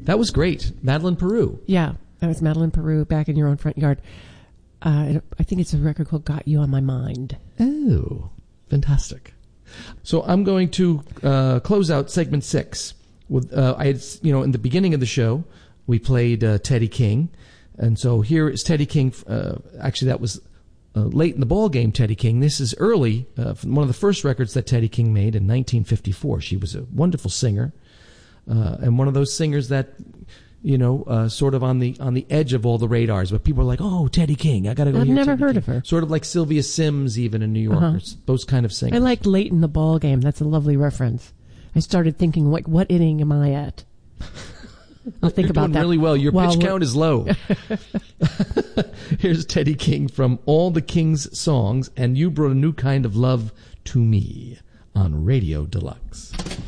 That was great. Madeline Peru. Yeah, that was Madeline Peru, Back in Your Own Front Yard. I think it's a record called Got You on My Mind. Oh, fantastic. So I'm going to close out segment 6 with I had, in the beginning of the show we played Teddy King, and so here is Teddy King. Actually, that was late in the ball game. Teddy King. This is early, one of the first records that Teddy King made in 1954. She was a wonderful singer, and one of those singers that sort of on the edge of all the radars, but people are like, "Oh, Teddy King, I got to go." I've hear never Teddy heard King. of her. Sort of like Sylvia Sims, even in New York, those kind of singers. I like Late in the Ball Game. That's a lovely reference. I started thinking, what inning am I at? I'll think You're about doing that. really well. Your While pitch count is low. Here's Teddy King from All the King's Songs, and You Brought a New Kind of Love to Me on Radio Deluxe.